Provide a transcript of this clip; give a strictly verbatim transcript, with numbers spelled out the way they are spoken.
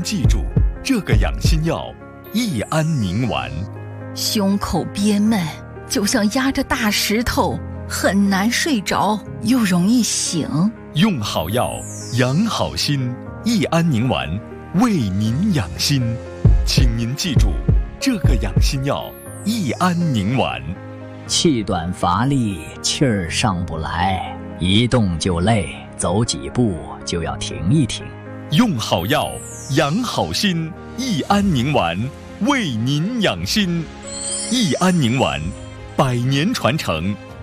记住这个养心药益安宁丸。 胸口憋闷，就像压着大石头，很难睡着，又容易醒。 用好药，养好心，益安宁丸为您养心。请您记住这个养心药益安宁丸。 气短乏力，气儿上不来，一动就累，走几步就要停一停。 用好药，养好心，益安宁丸为您养心。益安宁丸，百年传承，